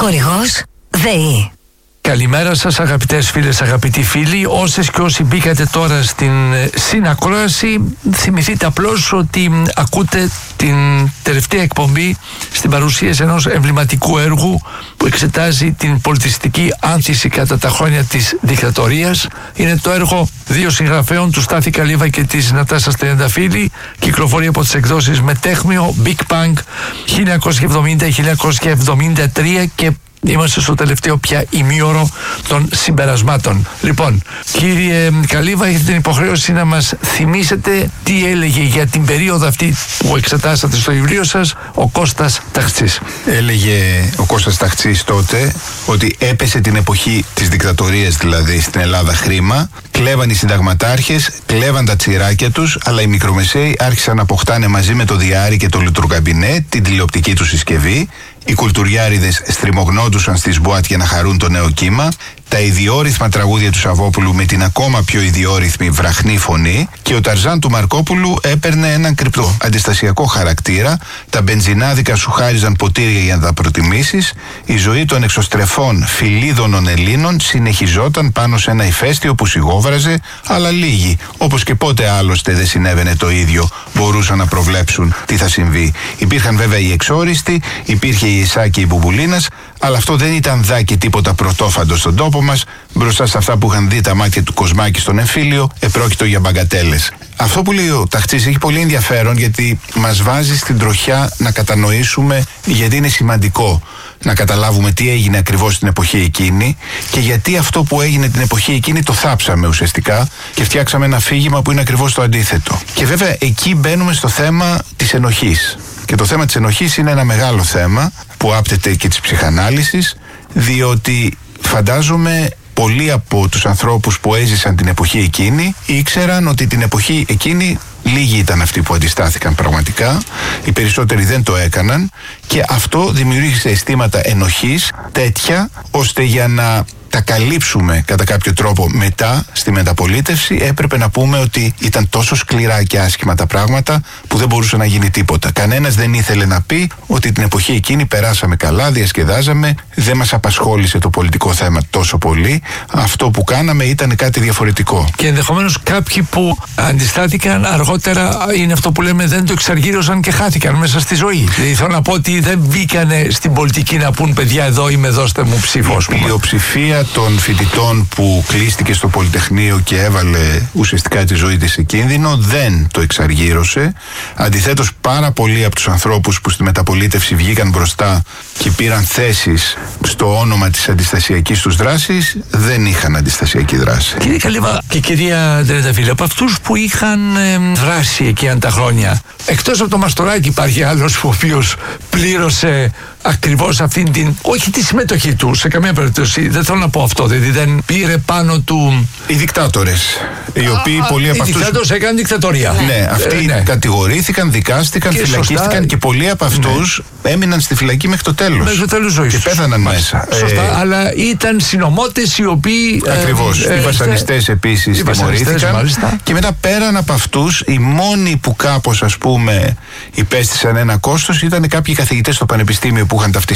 Χορηγός ΔΕΗ. Καλημέρα σας αγαπητές φίλες, αγαπητοί φίλοι. Όσες και όσοι μπήκατε τώρα στην συνακρόαση, θυμηθείτε απλώς ότι ακούτε την τελευταία εκπομπή στην παρουσίαση ενός εμβληματικού έργου που εξετάζει την πολιτιστική άνθηση κατά τα χρόνια της δικτατορίας. Είναι το έργο δύο συγγραφέων, του Στάθη Καλίβα και της Νατάσας Τριανταφύλλη. Κυκλοφορεί από τις εκδόσεις Μετέχμιο, Big Bang 1970-1973 και είμαστε στο τελευταίο πια ημίωρο των συμπερασμάτων. Λοιπόν, κύριε Καλίβα, έχετε την υποχρέωση να μας θυμίσετε τι έλεγε για την περίοδο αυτή που εξετάσατε στο βιβλίο σας ο Κώστας Ταχτσής. Έλεγε ο Κώστας Ταχτσής τότε ότι έπεσε την εποχή της δικτατορίας, δηλαδή στην Ελλάδα, χρήμα, κλέβαν οι συνταγματάρχες, κλέβαν τα τσιράκια τους, αλλά οι μικρομεσαίοι άρχισαν να αποκτάνε μαζί με το διάρρη και το λιτροκαμπινέ την τηλεοπτική του συσκευή. Οι κουλτουριάριδες στριμωγνόντουσαν στις μπουάτ για να χαρούν το νέο κύμα. Τα ιδιόρυθμα τραγούδια του Σαββόπουλου με την ακόμα πιο ιδιόρυθμη βραχνή φωνή και ο Ταρζάν του Μαρκόπουλου έπαιρνε έναν κρυπτό αντιστασιακό χαρακτήρα. Τα μπενζινάδικα σου χάριζαν ποτήρια για να τα προτιμήσεις. Η ζωή των εξωστρεφών φιλίδωνων Ελλήνων συνεχιζόταν πάνω σε ένα ηφαίστειο που σιγόβραζε, αλλά λίγοι, όπως και πότε άλλωστε δεν συνέβαινε το ίδιο, μπορούσαν να προβλέψουν τι θα συμβεί. Υπήρχαν βέβαια οι εξόριστοι, υπήρχε η Ισάκη η Μπουμπουλίνας, αλλά αυτό δεν ήταν δάκι τίποτα πρωτόφαντο στον τόπο μας. Μπροστά σε αυτά που είχαν δει τα μάτια του Κοσμάκη στον εμφύλιο, επρόκειτο για μπαγκατέλες. Αυτό που λέει ο Ταχτσής έχει πολύ ενδιαφέρον, γιατί μας βάζει στην τροχιά να κατανοήσουμε γιατί είναι σημαντικό να καταλάβουμε τι έγινε ακριβώς την εποχή εκείνη και γιατί αυτό που έγινε την εποχή εκείνη το θάψαμε ουσιαστικά και φτιάξαμε ένα αφήγημα που είναι ακριβώς το αντίθετο. Και βέβαια εκεί μπαίνουμε στο θέμα της ενοχής. Και το θέμα της ενοχής είναι ένα μεγάλο θέμα που άπτεται και της ψυχανάλυσης, διότι φαντάζομαι πολλοί από τους ανθρώπους που έζησαν την εποχή εκείνη ήξεραν ότι την εποχή εκείνη λίγοι ήταν αυτοί που αντιστάθηκαν πραγματικά, οι περισσότεροι δεν το έκαναν και αυτό δημιούργησε αισθήματα ενοχής τέτοια ώστε για να τα καλύψουμε κατά κάποιο τρόπο μετά στη μεταπολίτευση έπρεπε να πούμε ότι ήταν τόσο σκληρά και άσχημα τα πράγματα που δεν μπορούσε να γίνει τίποτα. Κανένας δεν ήθελε να πει ότι την εποχή εκείνη περάσαμε καλά, διασκεδάζαμε, δεν μας απασχόλησε το πολιτικό θέμα τόσο πολύ. Αυτό που κάναμε ήταν κάτι διαφορετικό. Και ενδεχομένως κάποιοι που αντιστάθηκαν αργότερα είναι αυτό που λέμε δεν το εξαργύρωσαν και χάθηκαν μέσα στη ζωή. Δηλαδή θέλω να πω ότι δεν μπήκανε στην πολιτική να πούν παιδιά εδώ είμαι, δώστε μου ψήφο. Η πλειοψηφία των φοιτητών που κλείστηκε στο Πολυτεχνείο και έβαλε ουσιαστικά τη ζωή της σε κίνδυνο δεν το εξαργύρωσε. Αντιθέτως, πάρα πολλοί από τους ανθρώπους που στη μεταπολίτευση βγήκαν μπροστά και πήραν θέσεις στο όνομα της αντιστασιακής τους δράσης δεν είχαν αντιστασιακή δράση. Κύριε Καλίβα και κυρία Τριανταφύλλη, από αυτούς που είχαν δράσει εκείνα τα χρόνια, εκτός από το Μαστοράκι υπάρχει άλλος ο οποίος πλήρωσε ακριβώς αυτήν την, όχι τη συμμετοχή του σε καμία περίπτωση, δεν θέλω να πω αυτό, δηλαδή δεν πήρε πάνω του. Οι δικτάτορες, οι οποίοι πολλοί από αυτούς. Οι δικτάτορες έκαναν δικτατορία. Ναι, αυτοί κατηγορήθηκαν, δικάστηκαν, και φυλακίστηκαν σωστά, και πολλοί από αυτούς έμειναν στη φυλακή μέχρι το τέλος. Μέχρι το τέλος ζωής. Και πέθαναν μέσα. Σωστά, αλλά ήταν συνωμότες οι οποίοι. Ακριβώς. Οι βασανιστές επίσης τιμωρήθηκαν. Και μετά πέραν από αυτούς, οι μόνοι που κάπως ας πούμε υπέστησαν ένα κόστος ήταν κάποιοι καθηγητές στο πανεπιστήμιο που είχαν ταυτιστεί